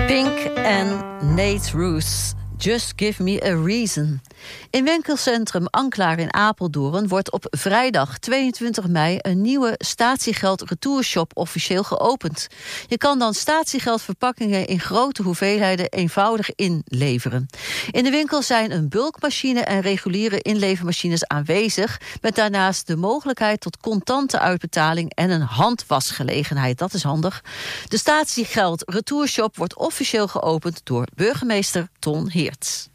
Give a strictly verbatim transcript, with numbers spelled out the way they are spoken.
Pink en Nate Ruess. Just give me a reason. In winkelcentrum Anklaar in Apeldoorn wordt op vrijdag tweeëntwintig mei een nieuwe statiegeld retourshop officieel geopend. Je kan dan statiegeldverpakkingen in grote hoeveelheden eenvoudig inleveren. In de winkel zijn een bulkmachine en reguliere inlevermachines aanwezig, met daarnaast de mogelijkheid tot contante uitbetaling en een handwasgelegenheid. Dat is handig. De statiegeld retourshop wordt officieel geopend door burgemeester Ton Heerts.